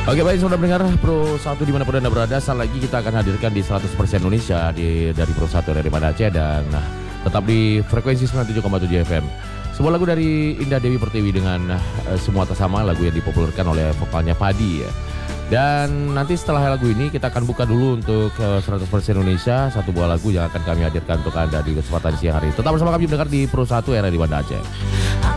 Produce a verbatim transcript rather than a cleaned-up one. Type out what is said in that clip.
Oke, baik saudara pendengar Pro satu dimanapun Anda berada, saat lagi kita akan hadirkan di seratus persen Indonesia di, dari Pro satu dari Banda Aceh dan nah, tetap di frekuensi sembilan puluh tujuh koma tujuh F M. Sebuah lagu dari Indah Dewi Pertiwi dengan uh, Semua Tak Sama, lagu yang dipopulerkan oleh vokalnya Padi ya. Dan nanti setelah lagu ini kita akan buka dulu untuk uh, seratus persen Indonesia, satu buah lagu yang akan kami hadirkan untuk Anda di kesempatan siang hari. Tetap bersama kami mendengar di Pro satu era di Banda Aceh.